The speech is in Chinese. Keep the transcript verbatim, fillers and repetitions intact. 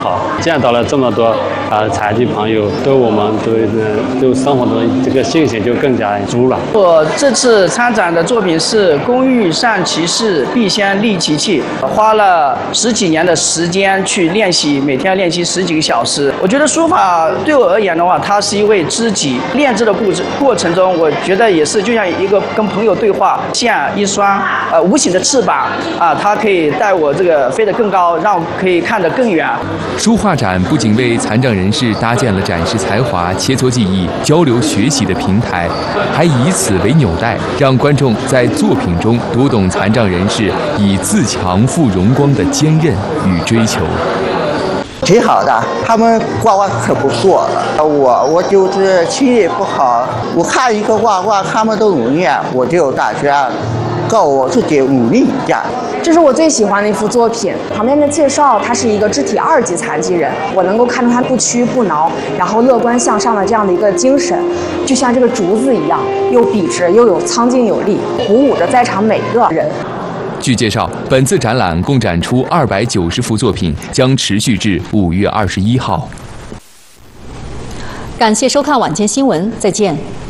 好，见到了这么多啊、呃、残疾朋友，对我们对对生活的这个信心就更加足了。 我这次参展的作品是“工欲善其事，必先利其器”，花了十几年的时间去练习，每天练习十几个小时。我觉得书法对我而言的话，它是一位知己。练制的过程过程中，我觉得也是就像一个跟朋友对话，像一双呃无形的翅膀啊，它可以带我这个飞得更高，让我可以看得更远。 书画展不仅为残障人士搭建了展示才华、切磋技艺、交流学习的平台，还以此为纽带，让观众在作品中读懂残障人士以自强赴荣光的坚韧与追求。 挺好的，他们画画可不错了。我我就是轻易不好，我看一个画画，他们都努力，我就大家告我自己努力一下。 这是我最喜欢的一幅作品。旁边的介绍，他是一个肢体二级残疾人，我能够看到他不屈不挠，然后乐观向上的这样的一个精神，就像这个竹子一样，又笔直又有苍劲有力，鼓舞着在场每个人。 据介绍，本次展览共展出二百九十幅作品，将持续至五月二十一号。 感谢收看晚间新闻，再见。